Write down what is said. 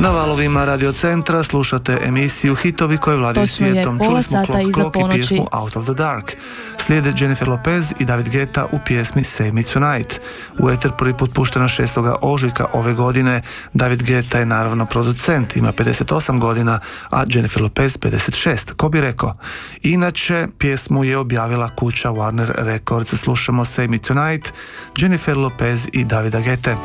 Na valovima Radio Centra slušate emisiju Hitovi koji vladaju svijetom. Čuli smo Clock i pjesmu Out of the Dark. Slijede Jennifer Lopez i David Guetta u pjesmi Save Me Tonight. U eter prvi put puštena 6. ožujka ove godine. David Guetta je naravno producent, ima 58 godina, a Jennifer Lopez 56. Ko bi rekao? Inače, pjesmu je objavila kuća Warner Records. Slušamo Save Me Tonight, Jennifer Lopez i Davida Guetta.